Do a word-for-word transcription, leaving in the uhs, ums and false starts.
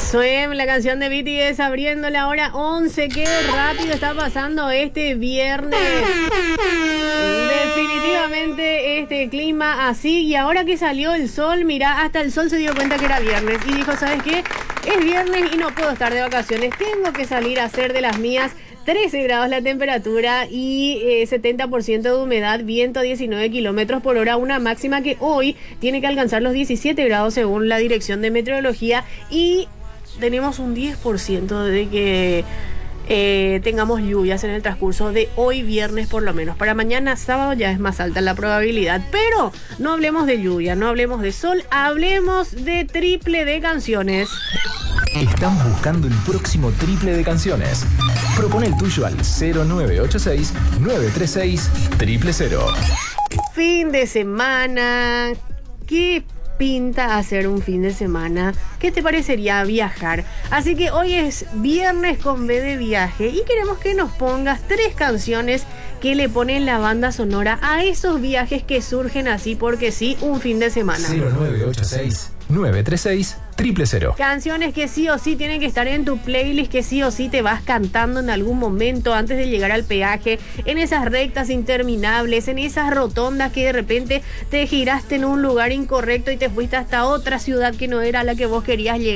Swim, la canción de B T S abriendo la hora once. Qué rápido está pasando este viernes. Definitivamente este clima así. Y ahora que salió el sol, mira, hasta el sol se dio cuenta que era viernes. Y dijo, ¿sabes qué? Es viernes y no puedo estar de vacaciones. Tengo que salir a hacer de las mías. trece grados la temperatura y eh, setenta por ciento de humedad, viento a diecinueve kilómetros por hora, una máxima que hoy tiene que alcanzar los diecisiete grados según la Dirección de Meteorología, y tenemos un diez por ciento de que eh, tengamos lluvias en el transcurso de hoy viernes por lo menos. Para mañana sábado ya es más alta la probabilidad, pero no hablemos de lluvia, no hablemos de sol, hablemos de triple de canciones. Estamos buscando el próximo triple de canciones. Propone el tuyo al cero nueve ocho seis, nueve tres seis, cero cero cero. Fin de semana. ¿Qué pinta hacer un fin de semana? ¿Qué te parecería viajar? Así que hoy es viernes con B de viaje y queremos que nos pongas tres canciones que le ponen la banda sonora a esos viajes que surgen así porque sí, un fin de semana. cero nueve ocho seis, nueve tres seis, cero cero cero. Canciones que sí o sí tienen que estar en tu playlist, que sí o sí te vas cantando en algún momento antes de llegar al peaje, en esas rectas interminables, en esas rotondas que de repente te giraste en un lugar incorrecto y te fuiste hasta otra ciudad que no era la que vos querías llegar.